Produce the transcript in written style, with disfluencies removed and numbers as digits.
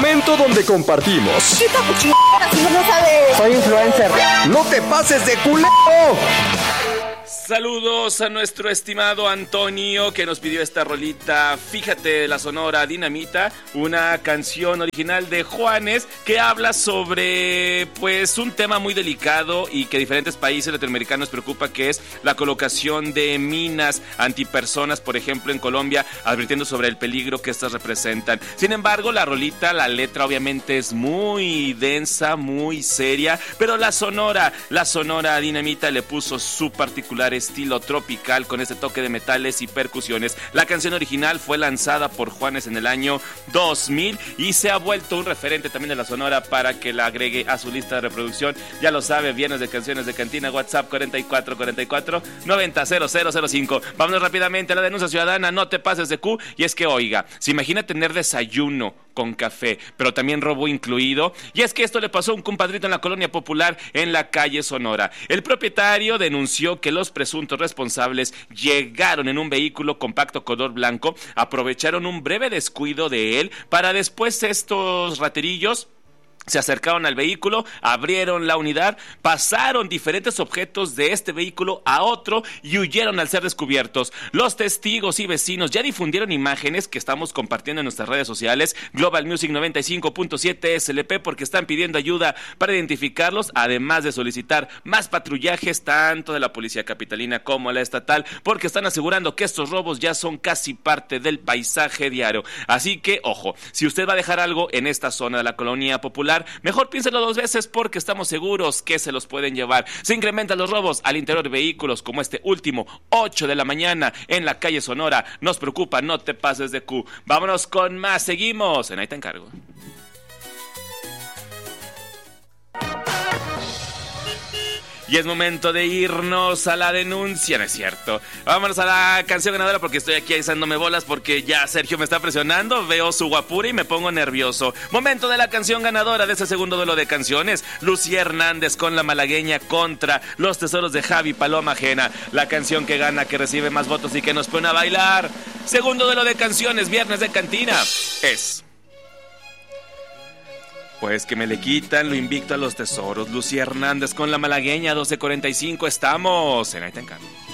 momento donde compartimos. ¿Qué capuchina si no sabes? Soy influencer. ¡No te pases de culero! Saludos a nuestro estimado Antonio que nos pidió esta rolita, fíjate, la Sonora Dinamita, una canción original de Juanes que habla sobre pues un tema muy delicado y que diferentes países latinoamericanos preocupa, que es la colocación de minas antipersonas, por ejemplo en Colombia, advirtiendo sobre el peligro que estas representan. Sin embargo, la rolita, la letra obviamente es muy densa, muy seria, pero la Sonora Dinamita le puso su particular estilo tropical con este toque de metales y percusiones. La canción original fue lanzada por Juanes en el año 2000 y se ha vuelto un referente también de la Sonora para que la agregue a su lista de reproducción. Ya lo sabe, viernes de canciones de cantina, WhatsApp 4444 900005. Vámonos rápidamente a la denuncia ciudadana, no te pases de Q. Y es que, oiga, se imagina tener desayuno con café, pero también robo incluido. Y es que esto le pasó a un compadrito en la colonia Popular en la calle Sonora. El propietario denunció que los presuntos responsables llegaron en un vehículo compacto color blanco, aprovecharon un breve descuido de él para después estos raterillos se acercaron al vehículo, abrieron la unidad, pasaron diferentes objetos de este vehículo a otro y huyeron al ser descubiertos. Los testigos y vecinos ya difundieron imágenes que estamos compartiendo en nuestras redes sociales, Global Music 95.7 SLP, porque están pidiendo ayuda para identificarlos, además de solicitar más patrullajes tanto de la policía capitalina como la estatal, porque están asegurando que estos robos ya son casi parte del paisaje diario. Así que, ojo, si usted va a dejar algo en esta zona de la colonia Popular, mejor piénselo dos veces porque estamos seguros que se los pueden llevar. Se incrementan los robos al interior de vehículos como este último, 8 de la mañana en la calle Sonora. Nos preocupa, no te pases de Q. Vámonos con más, seguimos en Ahí te encargo. Y es momento de irnos a la denuncia, ¿no es cierto? Vámonos a la canción ganadora porque estoy aquí azándome bolas porque ya Sergio me está presionando, veo su guapura y me pongo nervioso. Momento de la canción ganadora de ese segundo duelo de canciones. Lucía Hernández con La Malagueña contra Los Tesoros de Javi Paloma Ajena. La canción que gana, que recibe más votos y que nos pone a bailar. Segundo duelo de canciones, viernes de cantina, es... Pues que me le quitan lo invicto a Los Tesoros. Lucía Hernández con La Malagueña, 12:45. Estamos en Ahí te encargo.